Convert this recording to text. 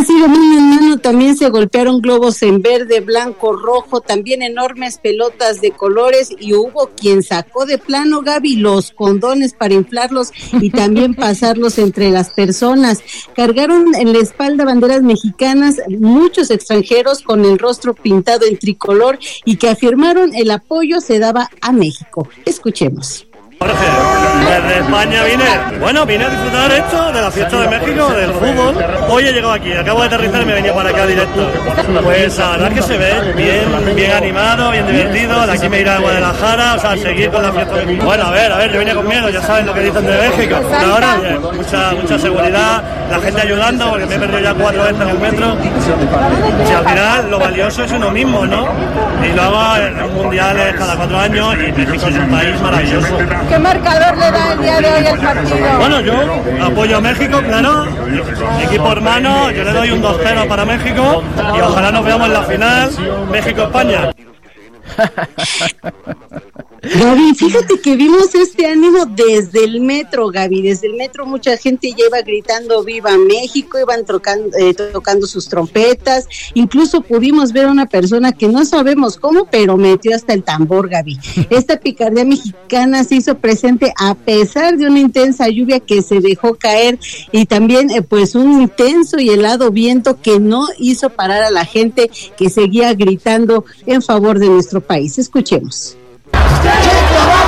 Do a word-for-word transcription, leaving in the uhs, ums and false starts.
así de mano en mano también se golpearon globos en verde, blanco, rojo, también enormes pelotas de colores, y hubo quien sacó de plano, Gaby, los condones para inflarlos y también pasarlos entre las personas. Cargaron en la espalda banderas mexicanas, muchos extranjeros con el rostro pintado en tricolor y que afirmaron el apoyo se daba a México. Escuchemos. Jorge, desde España vine, bueno, vine a disfrutar esto de la fiesta de México, del fútbol. Hoy he llegado aquí, acabo de aterrizar y me he venido para acá directo. Pues la verdad es que se ve bien, bien animado, bien divertido. De aquí me iré a Guadalajara, o sea, seguir con la fiesta de México. Bueno, a ver, a ver, yo vine con miedo, ya saben lo que dicen de México. Pero ahora, bien, mucha, mucha seguridad, la gente ayudando, porque me he perdido ya cuatro veces en el metro. Si al final lo valioso es uno mismo, ¿no? Y luego en mundiales cada cuatro años y México es un país maravilloso. ¿Qué marcador le da el día de hoy al partido? Bueno, yo apoyo a México, claro, equipo hermano, yo le doy un dos cero para México y ojalá nos veamos en la final, México-España. Gaby, fíjate que vimos este ánimo desde el metro, Gaby, desde el metro mucha gente ya iba gritando viva México, iban tocando, eh, tocando sus trompetas, incluso pudimos ver a una persona que no sabemos cómo, pero metió hasta el tambor, Gaby. Esta picardía mexicana se hizo presente a pesar de una intensa lluvia que se dejó caer y también eh, pues un intenso y helado viento que no hizo parar a la gente que seguía gritando en favor de nuestro país. Escuchemos. Check